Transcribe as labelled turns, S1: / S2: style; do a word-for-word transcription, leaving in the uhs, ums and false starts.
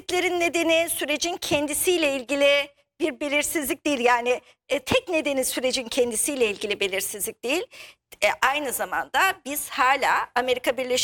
S1: belirsizliklerin nedeni sürecin kendisiyle ilgili bir belirsizlik değil. Yani e, tek nedeni sürecin kendisiyle ilgili belirsizlik değil. E, aynı zamanda biz hala Amerika Birleşik